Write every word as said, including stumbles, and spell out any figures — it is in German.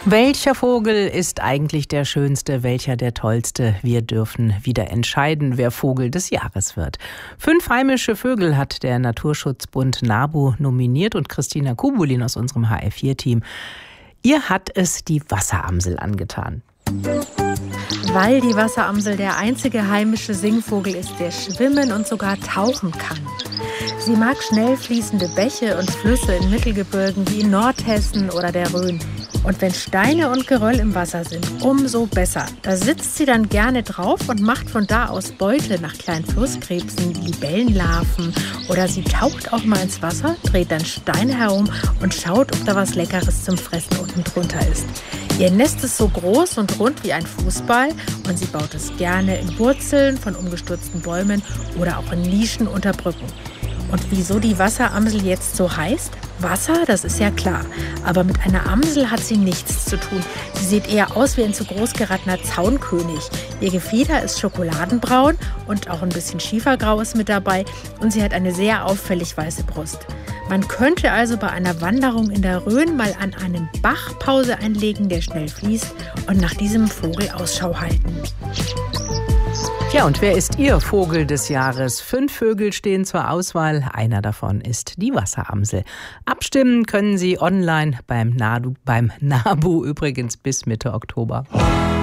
Welcher Vogel ist eigentlich der schönste, welcher der tollste? Wir dürfen wieder entscheiden, wer Vogel des Jahres wird. Fünf heimische Vögel hat der Naturschutzbund NABU nominiert und Christina Kubulin aus unserem H R vier Team, ihr hat es die Wasseramsel angetan. Weil die Wasseramsel der einzige heimische Singvogel ist, der schwimmen und sogar tauchen kann. Sie mag schnell fließende Bäche und Flüsse in Mittelgebirgen wie in Nordhessen oder der Rhön. Und wenn Steine und Geröll im Wasser sind, umso besser. Da sitzt sie dann gerne drauf und macht von da aus Beute nach kleinen Flusskrebsen, Libellenlarven. Oder sie taucht auch mal ins Wasser, dreht dann Steine herum und schaut, ob da was Leckeres zum Fressen unten drunter ist. Ihr Nest ist so groß und rund wie ein Fußball und sie baut es gerne in Wurzeln von umgestürzten Bäumen oder auch in Nischen unter Brücken. Und wieso die Wasseramsel jetzt so heißt? Wasser, das ist ja klar. Aber mit einer Amsel hat sie nichts zu tun. Sie sieht eher aus wie ein zu groß geratener Zaunkönig. Ihr Gefieder ist schokoladenbraun und auch ein bisschen Schiefergrau ist mit dabei. Und sie hat eine sehr auffällig weiße Brust. Man könnte also bei einer Wanderung in der Rhön mal an einem Bach Pause einlegen, der schnell fließt, und nach diesem Vogel Ausschau halten. Ja, und wer ist Ihr Vogel des Jahres? Fünf Vögel stehen zur Auswahl. Einer davon ist die Wasseramsel. Abstimmen können Sie online beim NABU, beim NABU übrigens bis Mitte Oktober.